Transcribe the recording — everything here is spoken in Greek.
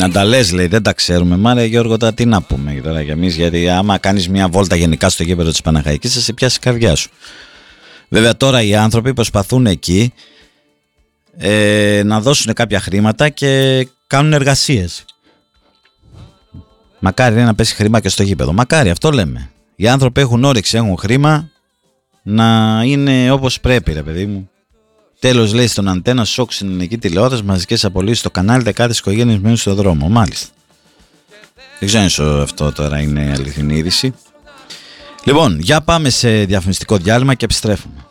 Να τα λες, λέει, δεν τα ξέρουμε. Μάρε Γιώργο, τι να πούμε τώρα για εμείς, γιατί άμα κάνεις μια βόλτα γενικά στο γήπεδο της Παναχαϊκής, θα σε πιάσει η καρδιά σου. Βέβαια τώρα οι άνθρωποι προσπαθούν εκεί να δώσουν κάποια χρήματα και κάνουν εργασίες. Μακάρι να πέσει χρήμα και στο γήπεδο. Μακάρι, αυτό λέμε. Οι άνθρωποι έχουν όρεξη, έχουν χρήμα, να είναι όπως πρέπει, ρε παιδί μου. Τέλος, λέει, στον Αντένα, σοκ στην ελληνική τηλεόραση, μαζικές απολύσεις στο κανάλι, δεκάδες οικογένειες μένουν στο δρόμο. Μάλιστα. Δεν ξέρω αν αυτό τώρα είναι αληθινή είδηση. Λοιπόν, για πάμε σε διαφημιστικό διάλειμμα και επιστρέφουμε.